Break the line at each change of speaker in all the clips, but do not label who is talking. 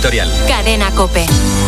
editorial.
Cadena COPE.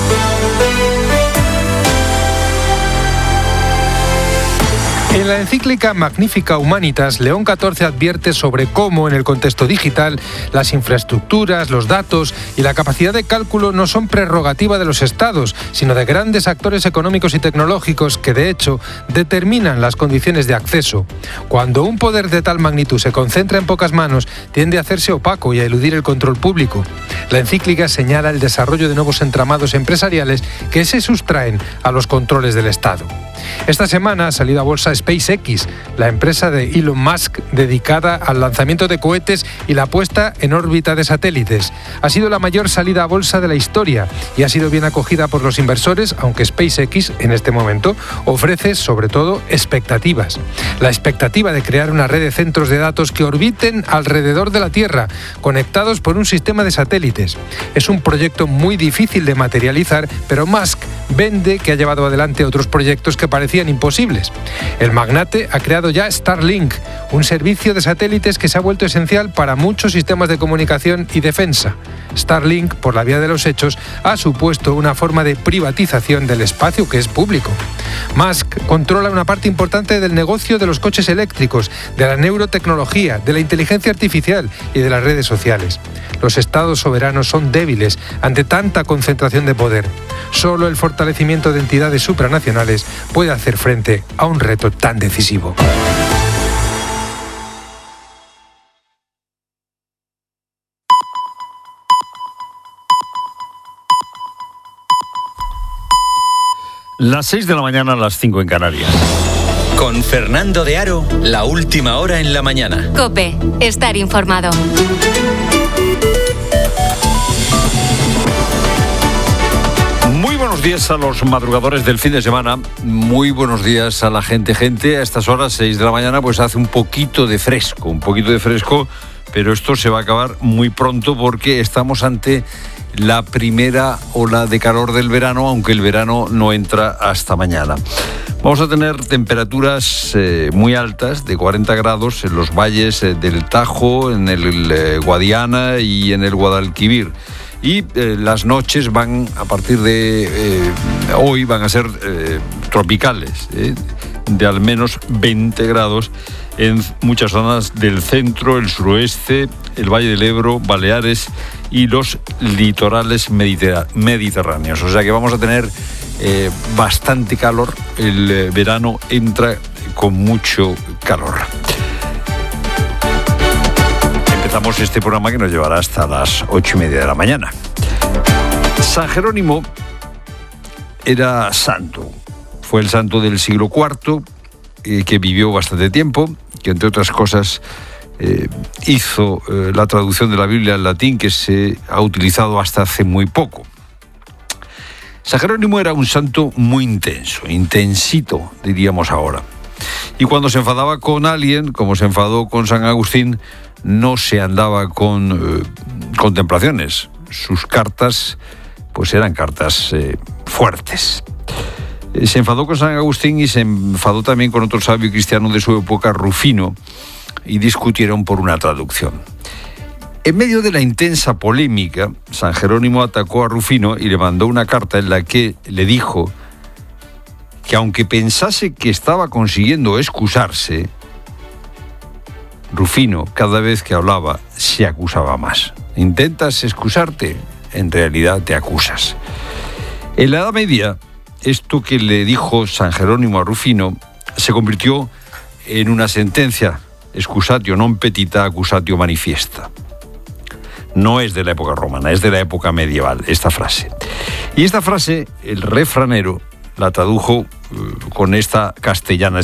En la encíclica Magnificat Humanitas, León XIV advierte sobre cómo, en el contexto digital, las infraestructuras, los datos y la capacidad de cálculo no son prerrogativa de los estados, sino de grandes actores económicos y tecnológicos que, de hecho, determinan las condiciones de acceso. Cuando un poder de tal magnitud se concentra en pocas manos, tiende a hacerse opaco y a eludir el control público. La encíclica señala el desarrollo de nuevos entramados empresariales que se sustraen a los controles del Estado. Esta semana ha salido a bolsa SpaceX, la empresa de Elon Musk dedicada al lanzamiento de cohetes y la puesta en órbita de satélites. Ha sido la mayor salida a bolsa de la historia y ha sido bien acogida por los inversores, aunque SpaceX en este momento ofrece sobre todo expectativas. La expectativa de crear una red de centros de datos que orbiten alrededor de la Tierra, conectados por un sistema de satélites. Es un proyecto muy difícil de materializar, pero Musk vende que ha llevado adelante otros proyectos que parecían imposibles. El magnate ha creado ya Starlink, un servicio de satélites que se ha vuelto esencial para muchos sistemas de comunicación y defensa. Starlink, por la vía de los hechos, ha supuesto una forma de privatización del espacio que es público. Musk controla una parte importante del negocio de los coches eléctricos, de la neurotecnología, de la inteligencia artificial y de las redes sociales. Los estados soberanos son débiles ante tanta concentración de poder. Solo el fortalecimiento de entidades supranacionales puede hacer frente a un reto tan decisivo.
Las 6 de la mañana, las 5 en Canarias.
Con Fernando de Aro, la última hora en la mañana.
COPE, estar informado.
Muy buenos días a los madrugadores del fin de semana. Muy buenos días a la gente. A estas horas, 6 de la mañana, pues hace un poquito de fresco, pero esto se va a acabar muy pronto porque estamos ante la primera ola de calor del verano, aunque el verano no entra hasta mañana. Vamos a tener temperaturas muy altas, de 40 grados, en los valles del Tajo, en el Guadiana y en el Guadalquivir. Y las noches van, a partir de hoy, van a ser tropicales, de al menos 20 grados en muchas zonas del centro, el suroeste, el Valle del Ebro, Baleares y los litorales mediterráneos. O sea que vamos a tener bastante calor. El verano entra con mucho calor. Empezamos este programa que nos llevará hasta las 8:30 de la mañana. San Jerónimo era santo. Fue el santo del siglo IV, que vivió bastante tiempo, que entre otras cosas hizo la traducción de la Biblia al latín, que se ha utilizado hasta hace muy poco. San Jerónimo era un santo muy intenso, intensito, diríamos ahora. Y cuando se enfadaba con alguien, como se enfadó con San Agustín, no se andaba con contemplaciones. Sus cartas, pues eran cartas fuertes. Se enfadó con San Agustín y se enfadó también con otro sabio cristiano de su época, Rufino, y discutieron por una traducción. En medio de la intensa polémica, San Jerónimo atacó a Rufino y le mandó una carta en la que le dijo que aunque pensase que estaba consiguiendo excusarse, Rufino, cada vez que hablaba, se acusaba más. Intentas excusarte, en realidad te acusas. En la Edad Media, esto que le dijo San Jerónimo a Rufino se convirtió en una sentencia, excusatio non petita, accusatio manifiesta. No es de la época romana, es de la época medieval, esta frase. Y esta frase, el refranero la tradujo con esta castellana